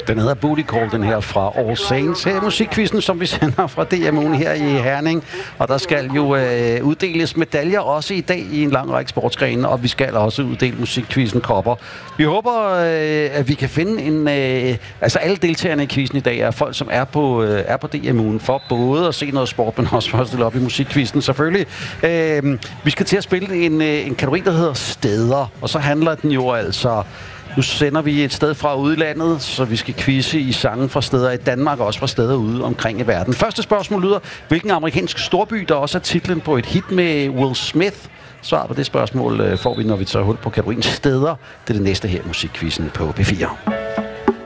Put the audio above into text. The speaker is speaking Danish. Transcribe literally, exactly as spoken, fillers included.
Den hedder Booty Call, den her fra All Saints. Her er musikquizzen, som vi sender fra D M U'en her i Herning. Og der skal jo øh, uddeles medaljer også i dag i en lang række sportsgrene, og vi skal også uddele musikquizzen kopper. Vi håber, øh, at vi kan finde en... Øh, altså alle deltagerne i quizzen i dag er folk, som er på, øh, er på D M U'en for både at se noget sport, men også for at stille op i musikquizzen selvfølgelig. Øh, vi skal til at spille en, øh, en kategori, der hedder steder, og så handler den jo altså... Nu sender vi et sted fra udlandet, så vi skal quizze i sange fra steder i Danmark, og også fra steder ude omkring i verden. Første spørgsmål lyder, hvilken amerikansk storby, der også er titlen på et hit med Will Smith? Svaret på det spørgsmål får vi, når vi tager hul på kategorien steder. Det er det næste her i musikquizzen på P fire.